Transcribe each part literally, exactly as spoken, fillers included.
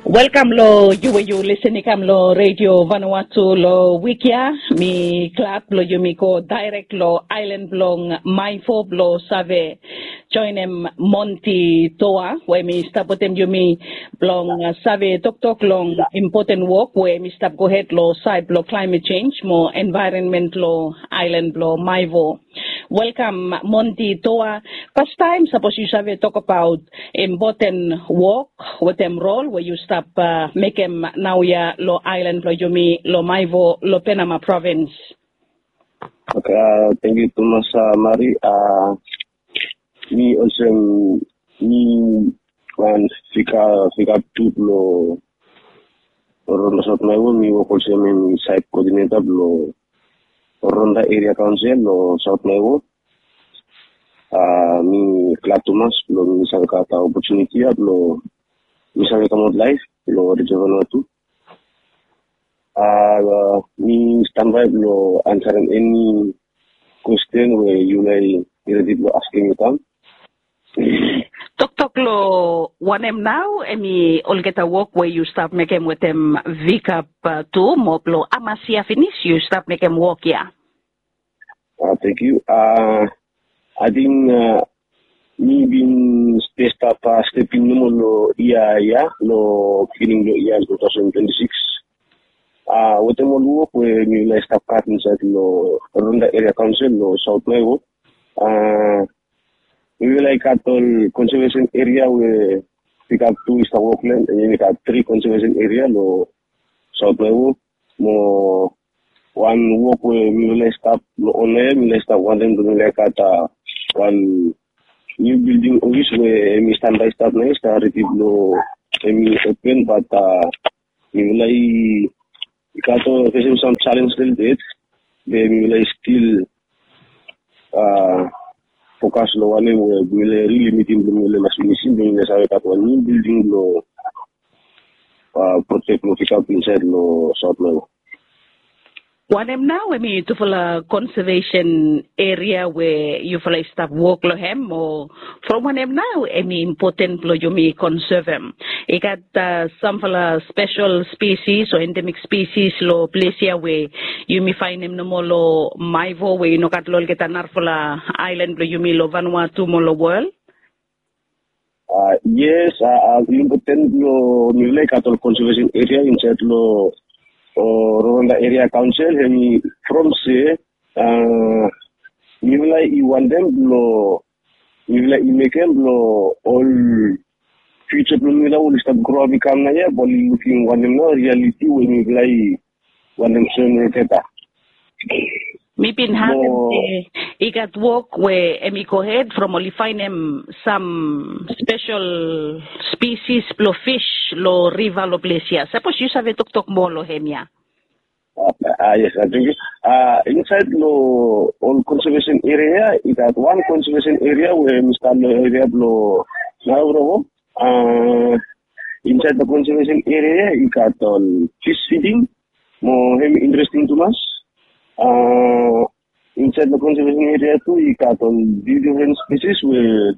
Welcome lo you you listening kam lo radio Vanuatu lo wikia mi club lo yumiko direct lo island blong my fob lo save join em Monty Toa where mi stop with them yumi blong uh, save tok tok long important work where mi stop go ahead lo side lo climate change mo environment lo island lo myvo. Welcome Monty Toa. First time suppose you save talk about important work with them role where you stop uh, make them now ya lo island lo yumi lo myvo lo Panama province. Okay, uh, thank you too much, uh, Mari. Uh, me also me when fika fika tu lo ronda sot myvo me work also me site coordinator lo ronda area council lo South myvo. Uh, me glad too much lo me sangkata opportunity lo misalnya kamu live lo rejono tu. Uh, me stand by lo answering any question where you may be asking me come. Tok tok lo one em now emi all get a work where you start making with them vic up uh, too moblo amasia finish you start making work yeah. Uh, thank you. Uh, I think uh, me been spaced up uh, stepping no lo iya ya lo beginning lo iya twenty twenty-six. Uh, what I'm going to work with me like stop cut inside lo Ronda area council lo South myvo. Uh, we will like at all conservation area where pick up two is the workland and then we got three conservation area lo South myvo. Mo one work where we will like stop lo online we like stop one them to like at uh, one new building office where we stand by start nice start lo we open but uh, we will like Ikato facing some challenge still did. They will still uh, focus lo one we will really meeting the will mas missing the sa kato new building lo uh, protect lo pick up inside lo South myvo. One em now I mean to follow conservation area where you follow stop work lo hem or from one em now I mean important lo you may conserve them. You got uh, some follow special species or endemic species lo place here where you may find them no more lo myvo where you know got lo get anar follow island lo you may lo Vanuatu mo lo world. Uh, yes, uh, important lo new like at all conservation area inside lo or Ronda area council and from say uh you like you want them blow you like you make them blow all future blow will start grow become na ya but looking one them no reality when you like one them soon teta me been having he got work where emi go ahead from only find them some special species lo fish lo river lo place here. Suppose you have tok tok mo lo hemia. Uh, uh, yes, I think uh, inside lo all conservation area, it had one conservation area where Mister Lo area lo Nauro. Uh, inside the conservation area, it got all fish feeding, more interesting to us. Uh, inside the conservation area too, it got all different species where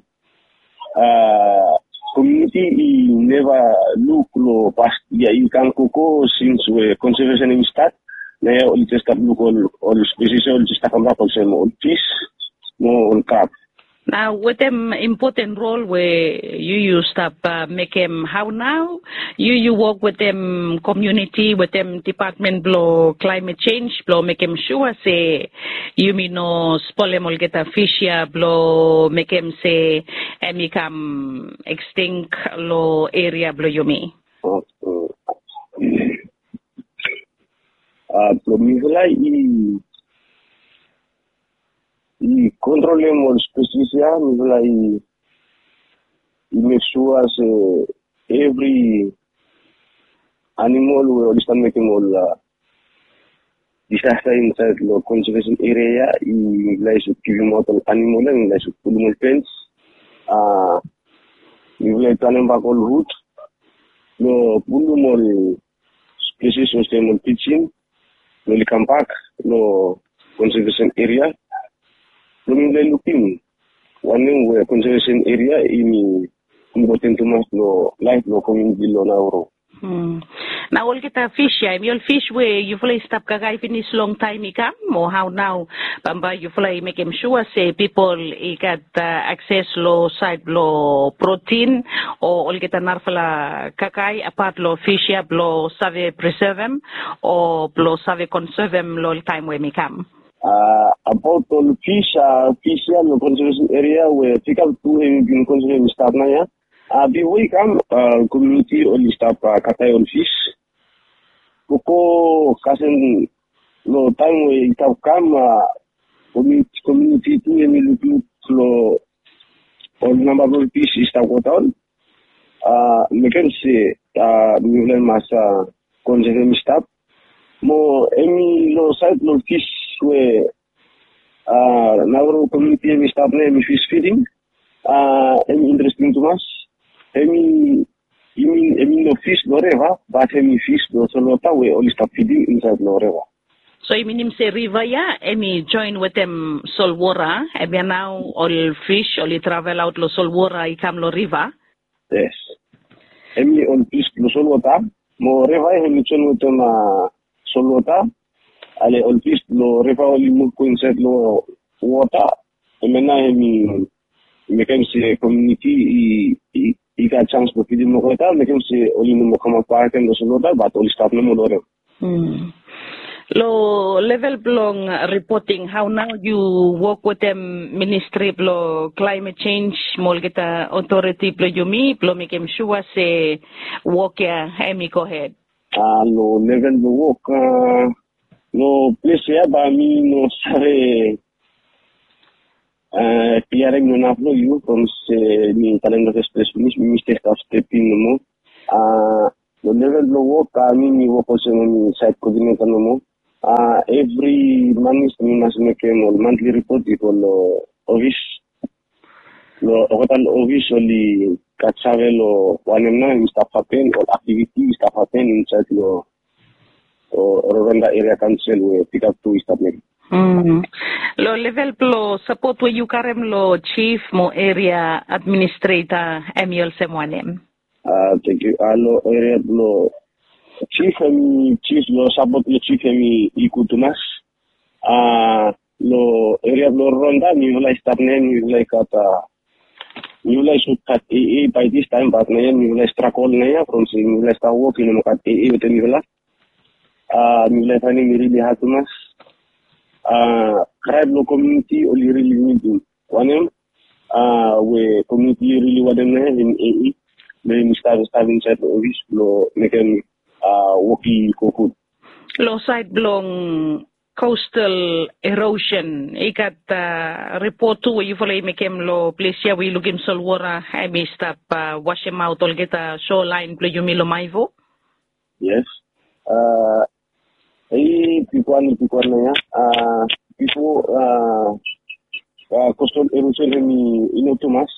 uh, community never look lo past yeah you can coco since we conservation in start. Now we just look all all species all just come back also more fish, more on crab. Now, with them important role where you used up uh, make them how now you you work with them community with them department blow climate change blow make them sure say you mean no spoil all get a fish ya blow make them say and become extinct low area blow you me. Uh, Promivla i i controlling species ya, Mivla i i make sure say every animal we understand making all uh, disaster inside the conservation area. I Mivla is giving out an animal and Mivla is pulling fence. Uh, Mivla is turning back all root. No pulling all species was them teaching. When come back, no conservation area. When we looking, one thing where conservation area in important to us, no life, no community, no Nauro. Hmm. Now all get a fish, yeah. You'll fish where you fly stop kagay finish long time ikam or how now bamba you fly make him sure say people he got uh, access low side low protein or all get a narfala kakay apart low fish ya blow save preserve them or blow save conserve them low time where me come. Uh, about all fish, uh, fish ya no conservation area where pick up two him in conservation start na ya. Uh, before we come, uh, community only stop uh, katay on fish. Koko kasen lo time we itap come uh, community community tu emi lupu lo all number of fish istap koton. Uh, meken se uh, mivlen masa konservation stop. Mo emi lo side lo fish we uh, now community emi stop na emi fish feeding. Uh, emi interesting to us. Emi, emi, emi no fish no river, but emi fish no solota we only stop feeding inside no river. So emi nim se river ya, emi join with them solwara, emi now all fish only travel out lo solwara ikam lo river. Yes. Emi all fish lo solota, mo river emi join with them uh, solota, ale all fish lo river only move inside lo water, emi na emi emi can say community i, i I got chance to feed him no hotel, make him say only no come up park and so on, but only stop no more. Hmm. Lo level belong reporting how now you work with them ministry blo climate change molgeta authority blo yumi blo make him sure say work ya emi go ahead. Ah lo level blo work uh, no place ya ba mi no sare Uh, P R M non aplo you from se mi talento express finish mi mistake of stepping no mo uh the level no work uh, mi mi work also mi site coordinator no mo uh every month mi must make a monthly report for lo office lo hotel office only kachave lo one na mi staff happen or activity staff happen inside lo or Rwanda area council we pick up to staff me. Mm. Lo level plo support we you karem lo chief mo area administrator Emil Semwanem. Ah, thank you. Alo area lo chief emi chief lo support lo chief emi ikutumas. Ah, lo area lo ronda ni wala start ne ni wala kata ni wala should cut A A by this time but na ni wala struggle na ya from ni wala start work ni mo cut A A with ni wala. Ah, ni wala fani ni really hatumas. Uh, tribe lo community only really need to one uh we community really want them in A E then start start inside the office lo make them uh working cook lo side belong coastal erosion ikat uh, report to you follow make him lo place ya we look him solwara I may stop uh, wash him out all get a shoreline play you milo maivo. Yes. Uh Hey, people ni people na ya. Ah, people ah ah coastal erosion ni inotumas.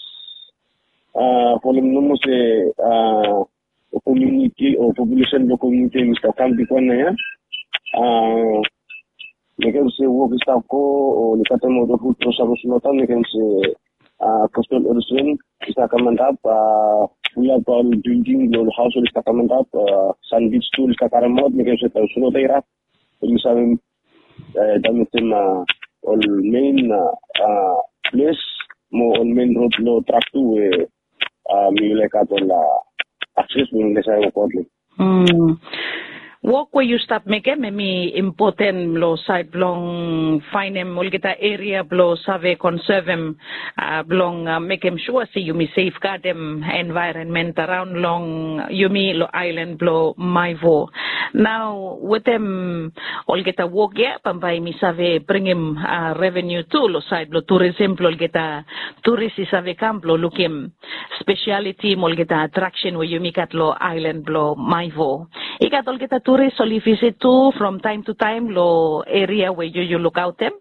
Ah, problem numo se ah community or population lo community ni sta kam people na ya. Ah, lekan se work staff ko o lekatan mo do full sabu sunotan lekan se ah coastal erosion sta kamandap ah pula pal drinking lo house sta kamandap sun beach tool sta karamot lekan se ta sunotay rat. Misalnya dalam tema all main uh, place mo all main road lo track tu we milai kato la access milai saya kodli. Hmm. Walk where you stop make maybe important lo side belong find them all get area blow save conserve them uh, belong uh, make them sure see you me safeguard them environment around long you me lo island blow my vo. Now with them all get a walk yeah pambay mi save bring him uh, revenue too lo side lo tourism lo get a tourist save camp lo look him speciality mo get a attraction where you me kat lo island blow my vo. Ikat all get a tourists only visit to from time to time lo area where you, you look out them?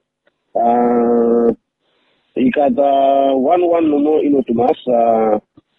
Uh, ikat uh, one one no mo inotumas uh,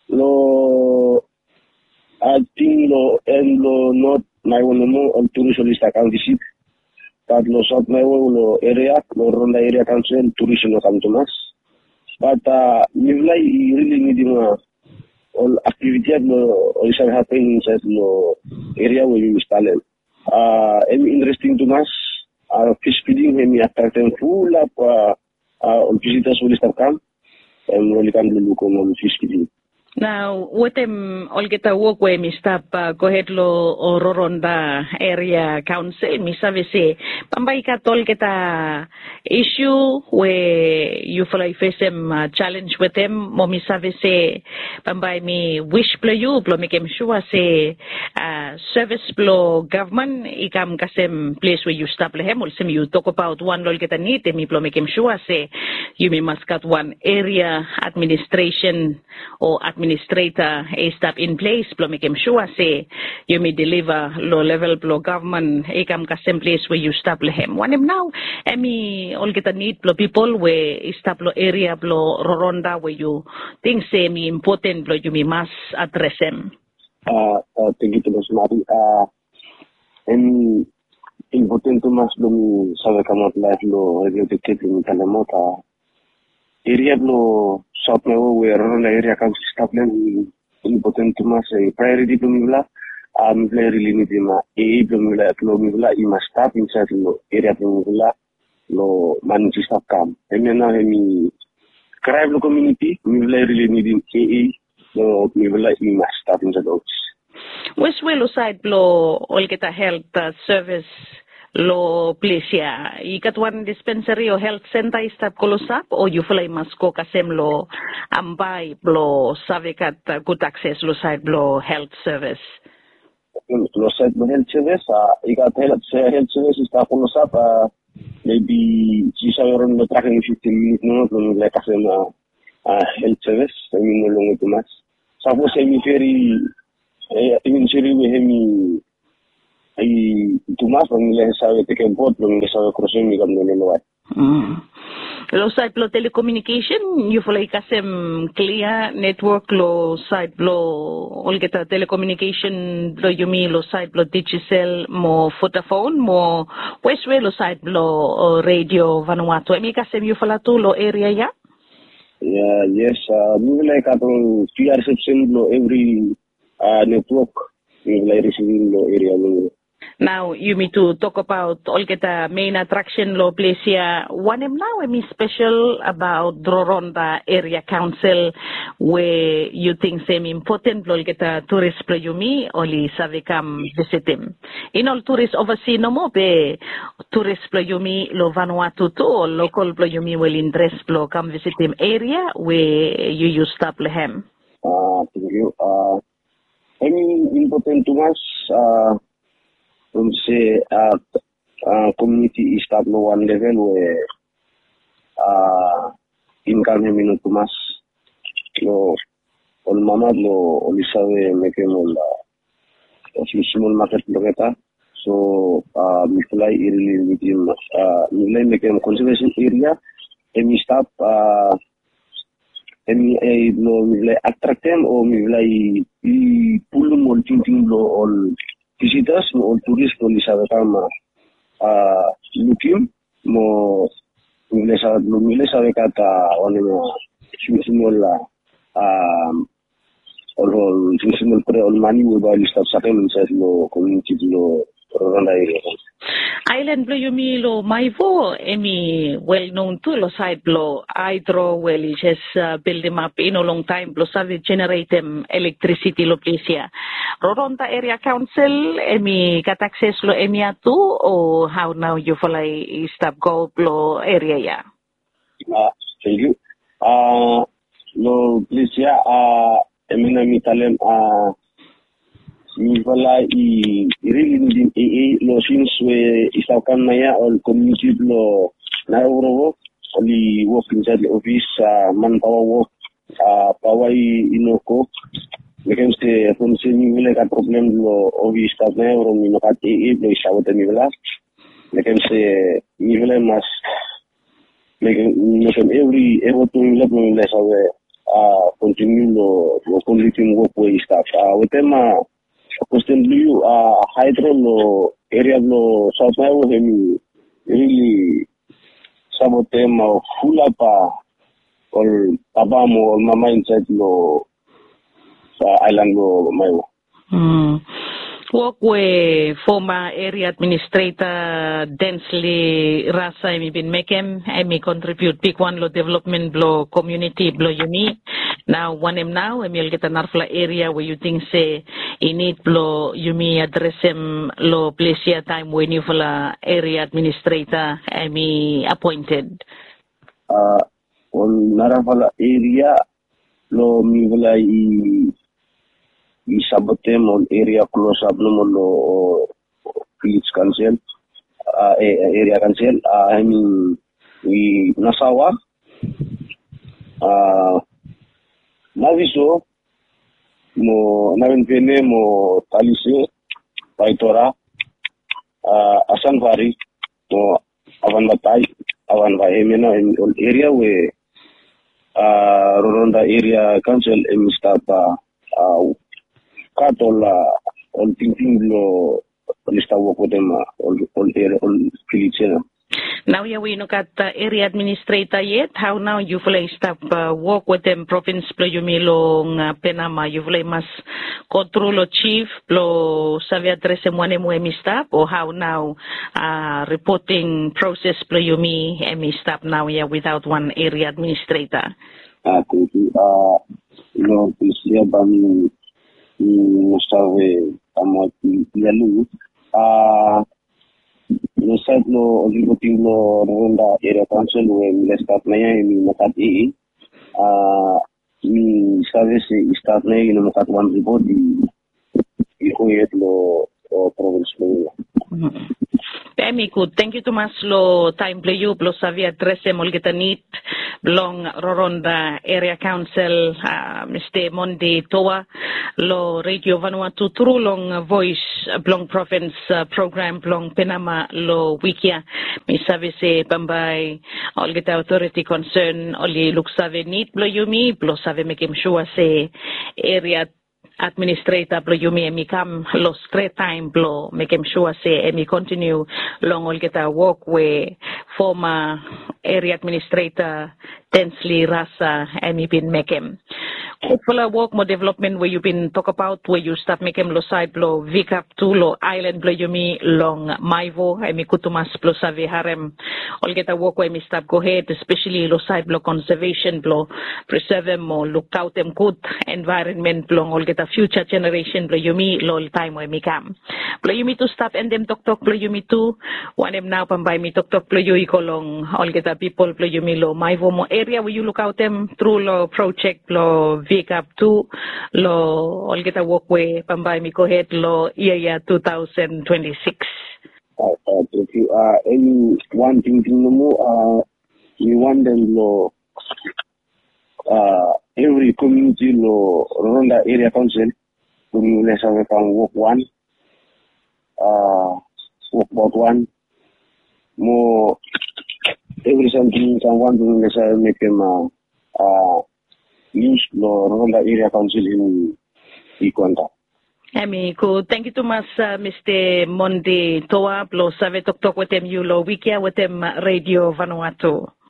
lo I think lo and lo not my one no mo on tourist only sta can visit. But lo south my one lo area lo ronda area council tourist no come to mas. But uh, nivlay really need mo all activity lo all is happening inside lo area where you install. Uh, any interesting to us. Uh, fish feeding when we attract them full up. Uh, uh, all visitors will start come and really come to look on fish feeding. Now, what am all get a walk where mi stop uh, go ahead lo or Roronda area council mi sabe se pambay ka tol get a issue where you follow face them uh, challenge with them mo mi sabe se pambay mi wish plo you plo mi kem sure se uh, service plo government ikam kasem place where you stop lehem ul sem you talk about one lol get a need mi plo mi kem sure se you mi must got one area administration or administrator a step in place plo making sure say you may deliver low level plo government a kam kasem place where you stop lehem one him now emi all get a need plo people where stop lo area plo Roronda where you think say me important plo you me must address them. Uh, uh thank you to Miss Mari. Uh emi important to mas lo mi sabe kamot life lo regulated keeping kalamota area plo South Mewo where Roronda area comes stop them important to mas a priority to mivla um very limited ma e to mivla to mivla I must stop inside lo area to mivla lo manage stop come and now hemi crime lo community mivla really needing e lo mivla I must stop inside those where's well side lo all get a health uh, service lo place ya ikat one dispensary o health center stop kolosap o you fly masko kasem lo ambay lo savekat uh, good access lo side lo health service lo side lo health service uh, ikat health health service stop kolosap uh, maybe sisa yoron lo tracking fifteen minutes no lo le kasem uh, uh, health service I mean no long tumas suppose semi very eh, I mean seri we hemi ay tumas pamilya sabe te kempot pamilya sabe crossing mi kam nilo wat lo side lo telecommunication you follow kasem clear network lo side lo all get a telecommunication lo you mean lo side lo Digicel mo Vodafone mo west lo side lo radio Vanuatu mi kasem you follow to lo area ya yeah yes uh, we like atong T R reception lo every uh, network we like receiving lo area lo. Now, you mean to talk about all get a main attraction lo place here. One am now I mean special about Roronda area council where you think same important lo get a tourist plo you me only save come visit him. In all tourists overseas no more be tourist plo you me lo Vanuatu to or local plo you me will interest plo come visit him area where you use stop lehem. Uh, thank you. Uh, any important to us uh from say uh, uh, community is at no one level where uh, income hemi no tumas lo ol mama lo olisabe mekemol uh, small market logeta so uh, mitlay really within uh, mitlay mekem conservation area emi stop uh, emi ay lo mitlay attract them o mitlay i pulun mol tinting lo all visitors mo all tourists mo lisabe kama uh, looking mo milesa lo milesa kata one mo small um all all small pre all money will buy list of second inside lo community lo Roronda area. Island Blo Yumi lo Maivo, emi well known to lo side blow hydro well is just uh, build them up in a long time blow save generate them electricity lo place here. Roronda area council emi got access lo emi atu or how now you follow stop go blow area ya. Uh, thank you. Uh lo place ya uh emi na mitalem uh mi wala i really din e lo since we isakan na ya all community lo na uro only work inside the office uh, manpower work uh, pawai inoko we can say from sini wala ka problem lo office staff na uro mi nakat e lo isaw ta mi wala we can say mi wala mas like every every to let me let away uh continue lo lo completing work we staff uh with them uh, question you uh hydro lo area lo South Mewo hemi really some them uh, full up uh, or tabamo or mama inside lo sa island lo Maiwo. Hmm. Work with former area administrator Densley Rasa emi bin mekem emi contribute big one lo development blo community blo yumi. Now one em now emi get narfla area where you think say in need blo yumi address em lo place time when you fla area administrator emi appointed. Uh, on narafala area lo mi wala i i sabotem on area close up no lo village council uh, area council uh, I mean we nasawa uh, naviso mo navenpene mo talise paitora uh, asanvari mo avan batai avan va emena in all area we uh, Roronda area council em stapa uh, katola on thinking lo lista woko dem on on area on village. Now yeah, we look at the area administrator yet. How now you fully stop uh, work with them province plo yumilong uh, Penama you fully must control lo chief plo savia address one mo emi stop or how now uh, reporting process plo yumi emi stop now yeah without one area administrator. Ah, thank you. Ah, you know, this year bami Mustawe Amot Yalu. Ah, no side lo oligoting lo Ronda area council when the staff na yan ni makat e. Ah, ni service staff na yan makat one report di ikoyet lo province lo. Emi good. Thank you too much lo time play you lo savi address em olgeta neat belong Roronda area council uh, Mister Monday Toa lo radio Vanuatu through long voice belong province uh, program belong Penama lo wikia mi savi se pambay olgeta authority concern oli look savi neat blo yumi blo savi making sure se area administrator blo yumi emi kam lo straight time blo make him sure say emi continue long all get a work where former area administrator Densley Rasa emi been make him hopefully work more development where you been talk about where you start make him lo side blo vicap to lo island blo yumi long Maivo emi kutumas blo savi harem all get a work where emi start go ahead especially lo side blo conservation blo preserve them or look out them good environment blo all get a future generation blo yumi lol time where me kam blo yumi to stop and them talk talk blo yumi to one em now pambay mi talk talk blo yui kolong all get a people blo yumi lo Maivo mo area where you look out them through lo project lo vicap to lo all get a walkway pambay mi ko head lo year two thousand twenty-six. Uh, uh, thank you. Uh, any one thing thing no more. Uh, we want them lo. Uh, every community lo Ronda area council community have can work one. Uh, work about one. More every something someone to let's make them uh, uh use lo Ronda area council in Ikwanta. Ami ko thank you too much uh, Mister Monday Toa lo save tok tok with them you lo wikia with them radio Vanuatu.